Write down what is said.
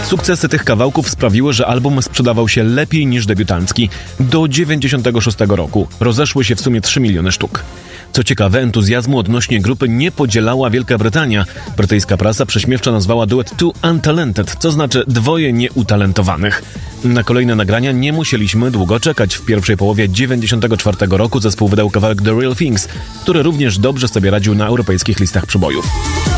Sukcesy tych kawałków sprawiły, że album sprzedawał się lepiej niż debiutancki. Do 96 roku rozeszły się w sumie 3 miliony sztuk. Co ciekawe, entuzjazmu odnośnie grupy nie podzielała Wielka Brytania. Brytyjska prasa prześmiewczo nazwała duet Two Untalented, co znaczy dwoje nieutalentowanych. Na kolejne nagrania nie musieliśmy długo czekać. W pierwszej połowie 94 roku zespół wydał kawałek The Real Things, który również dobrze sobie radził na europejskich listach przebojów.